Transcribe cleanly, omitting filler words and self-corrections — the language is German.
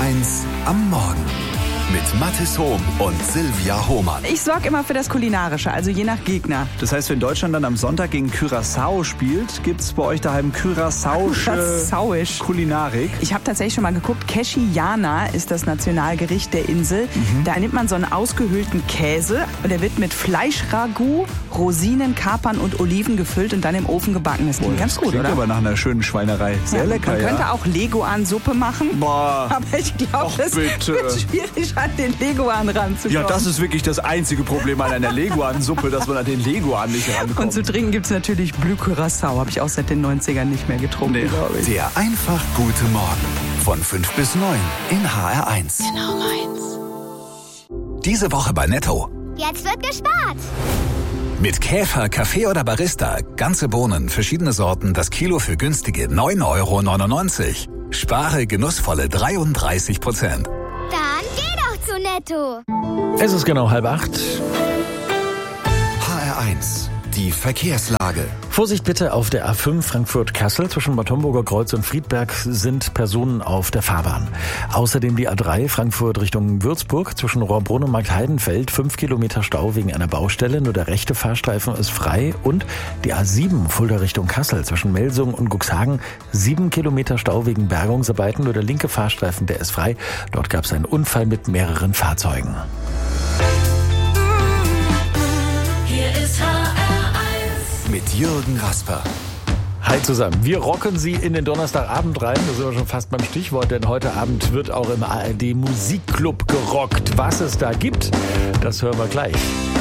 HR1 am Morgen. Mit Mathis Hohm und Silvia Hohmann. Ich sorge immer für das Kulinarische, also je nach Gegner. Das heißt, wenn Deutschland dann am Sonntag gegen Curaçao spielt, gibt's bei euch daheim Curaçaoische Kulinarik? Ich habe tatsächlich schon mal geguckt, Keshiana ist das Nationalgericht der Insel. Da nimmt man so einen ausgehöhlten Käse und der wird mit Fleischragout, Rosinen, Kapern und Oliven gefüllt und dann im Ofen gebacken. Das klingt ganz gut, Klingt oder? aber nach einer schönen Schweinerei. Sehr lecker, Man könnte auch Leguan-Suppe machen. Boah. Aber ich glaube, Och, das bitte. wird schwierig, an den Leguan ranzukommen. Ja, das ist wirklich das einzige Problem an einer Leguan-Suppe, dass man an den Leguan nicht rankommt. Und zu trinken gibt's natürlich Bleu Curaçao. Habe ich auch seit den 90ern nicht mehr getrunken, glaube ich. Der einfach gute Morgen. Von 5 bis 9 in HR1. Genau meins. Diese Woche bei Netto. Jetzt wird gespart. Mit Käfer, Kaffee oder Barista. Ganze Bohnen, verschiedene Sorten, das Kilo für günstige 9,99 €. Spare genussvolle 33%. Dann geh doch zu Netto. Es ist genau 7:30. HR1. Die Verkehrslage. Vorsicht bitte auf der A5 Frankfurt-Kassel. Zwischen Bad Homburger Kreuz und Friedberg sind Personen auf der Fahrbahn. Außerdem die A3 Frankfurt Richtung Würzburg. Zwischen Rohrbrunn und Marktheidenfeld 5 Kilometer Stau wegen einer Baustelle. Nur der rechte Fahrstreifen ist frei. Und die A7 Fulda Richtung Kassel. Zwischen Melsungen und Cuxhagen 7 Kilometer Stau wegen Bergungsarbeiten. Nur der linke Fahrstreifen, der ist frei. Dort gab es einen Unfall mit mehreren Fahrzeugen. Mit Jürgen Rasper. Hi zusammen. Wir rocken Sie in den Donnerstagabend rein. Da sind wir schon fast beim Stichwort, denn heute Abend wird auch im ARD Musikclub gerockt. Was es da gibt, das hören wir gleich.